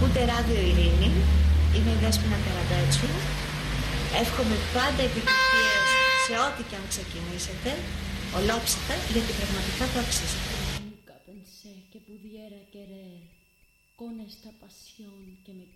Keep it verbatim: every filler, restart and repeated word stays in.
Ακούτε Ράδιο Ειρήνη, είμαι η Δέσποινα Καραμπέτσου. Εύχομαι πάντα επιτυχίες σε ό,τι και αν ξεκινήσετε, ολόψυχα, γιατί πραγματικά το αξίζετε. Nunca pensé que pudiera querer con esta pasión que me